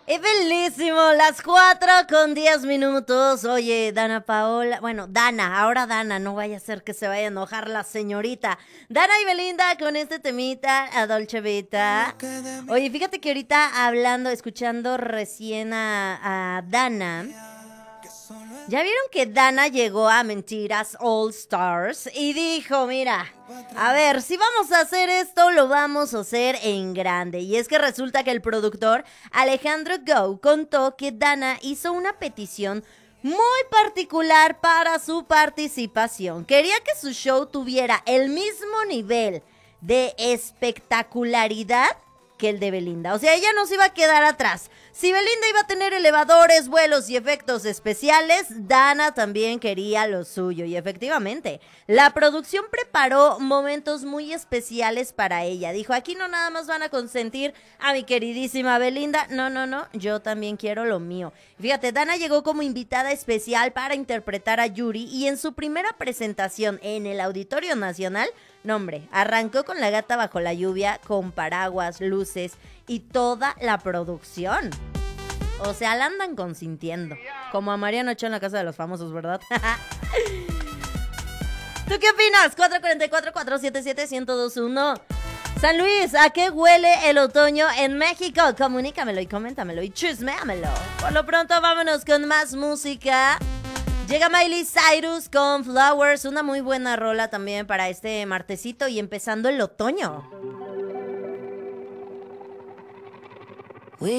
Bellísimo, las 4:10. Oye, Dana Paola, bueno, ahora Dana, no vaya a ser que se vaya a enojar la señorita. Dana y Belinda con este temita, a Dolce Vita. Oye, fíjate que ahorita escuchando recién a Dana. ¿Ya vieron que Dana llegó a Mentiras All Stars y dijo, mira, a ver, si vamos a hacer esto, lo vamos a hacer en grande? Y es que resulta que el productor Alejandro Go contó que Dana hizo una petición muy particular para su participación. Quería que su show tuviera el mismo nivel de espectacularidad que el de Belinda. O sea, ella no se iba a quedar atrás. Si Belinda iba a tener elevadores, vuelos y efectos especiales, Dana también quería lo suyo. Y efectivamente, la producción preparó momentos muy especiales para ella. Dijo, aquí no nada más van a consentir a mi queridísima Belinda. No, yo también quiero lo mío. Fíjate, Dana llegó como invitada especial para interpretar a Yuri y en su primera presentación en el Auditorio Nacional, no hombre, arrancó con La Gata Bajo la Lluvia, con paraguas, luces y toda la producción. O sea, la andan consintiendo. Como a Mariano Ochoa en La Casa de los Famosos, ¿verdad? ¿Tú qué opinas? 444-477-1021. San Luis, ¿a qué huele el otoño en México? Comunícamelo y coméntamelo y chisméamelo. Por lo pronto, vámonos con más música. Llega Miley Cyrus con Flowers, una muy buena rola también para este martesito y empezando el otoño.